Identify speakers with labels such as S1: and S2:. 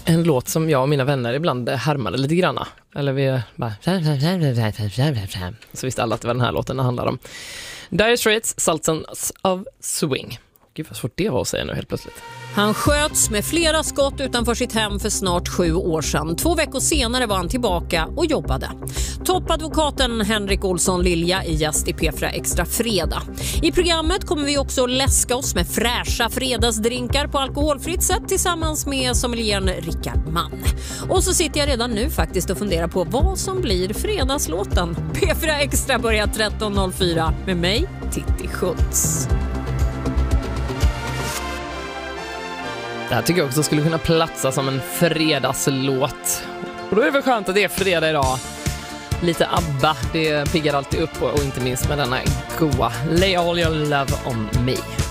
S1: en låt som jag och mina vänner ibland härmade lite granna. Eller vi bara... Så visste alla att det var den här låten det handlar om. Dire Straits, Sultans of Swing. Gud vad svårt det var att säga nu helt plötsligt.
S2: Han sköts med flera skott utanför sitt hem för snart 7 år sedan. 2 veckor senare var han tillbaka och jobbade. Toppadvokaten Henrik Olsson Lilja är gäst i P4 Extra Fredag. I programmet kommer vi också läska oss med fräscha fredagsdrinkar på alkoholfritt sätt tillsammans med sommelieren Rickard Mann. Och så sitter jag redan nu faktiskt och funderar på vad som blir fredagslåten. P4 Extra börjar 13.04 med mig, Titti Schultz.
S1: Det här tycker jag också skulle kunna platsa som en fredagslåt. Och då är det väl skönt att det är fredag idag. Lite ABBA, det piggar alltid upp och inte minst med denna goa Lay All Your Love On Me.